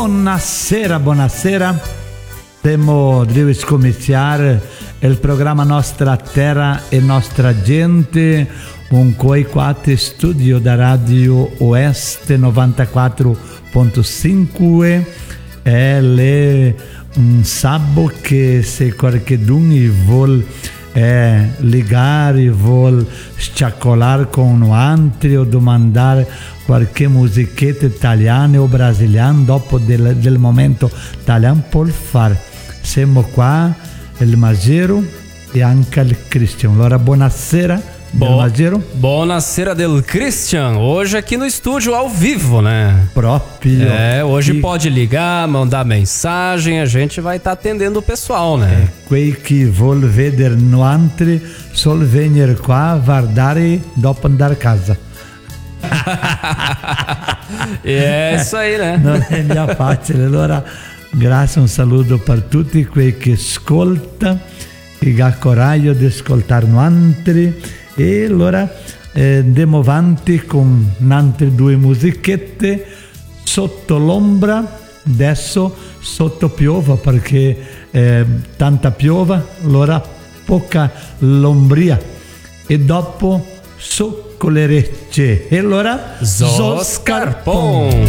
Buonasera, buonasera. Temo di cominciare il programma Nostra Terra e Nostra Gente, un coi quattro studio da Radio Oeste 94.5. È un sabato che se qualcuno vuol ligare, vuol sciaccolare con un altro o domandare qualche musichetta italiana o brasiliana dopo del momento italiano può fare. Siamo qua, il Magero e anche il Christian. Allora, buonasera, Magero. Buonasera del Christian. Hoje aqui no estúdio ao vivo, né? Próprio. Hoje pode ligar, mandar mensagem, a gente vai estar atendendo o pessoal, né? Quei que vuol vedere no altri, solo venire qua, guardare e dopo andare a casa. É isso aí, né? Non è mia facile. Allora, grazie, un saluto per tutti quelli che ascoltano, che ha coraggio di ascoltare altri. E allora andiamo avanti con altre due musichette. Sotto l'ombra, adesso sotto piova perché tanta piova, allora poca l'ombria. E dopo socco le recce. E allora Zoscarpon.